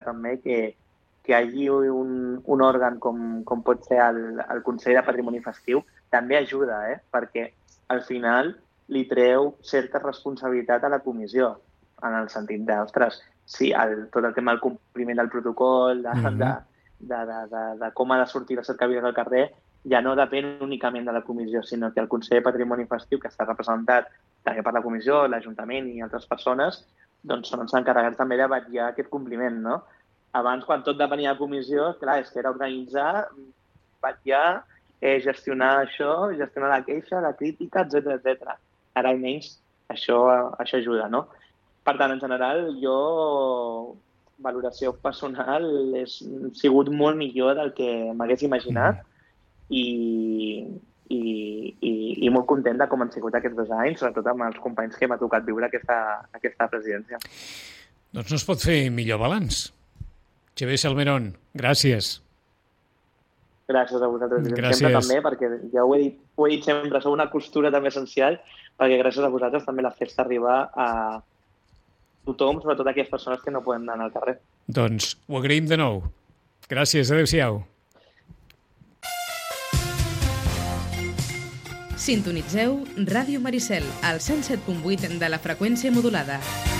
també que hi hagi un òrgan com pot ser el Consell de Patrimoni Festiu també ajuda, perquè al final li treu certa responsabilitat a la comissió, en el sentit de, ostres, sí, tot el tema del compliment del protocol, de com ha de sortir la cercavila al carrer, ja no depèn únicament de la comissió, sinó que el Consell de Patrimoni Festiu, que està representat també per la comissió, l'Ajuntament i altres persones, doncs són els encarregats també de vetllar aquest compliment, no? Abans, quan tot depenia de la comissió, clar, és que era organitzar, vetllar, gestionar això, gestionar la queixa, la crítica, etc. Ara almenys això ajuda, no? Per tant, en general, jo, valoració personal, he sigut molt millor del que m'hagués imaginat i molt content de com han sigut aquests 2 anys, sobretot amb els companys que m'ha tocat viure aquesta presidència. Doncs no es pot fer millor balanç. Xavier Salmerón, gràcies. Gràcies a vosaltres. Gràcies. Sempre també, perquè ja ho he dit sempre, sou una costura també essencial, perquè gràcies a vosaltres també la festa arriba a tothom, sobretot a aquelles persones que no poden anar al carrer. Doncs ho agraïm de nou. Gràcies, adéu-siau. Sintonitzeu Ràdio Maricel, al 107.8 de la freqüència modulada.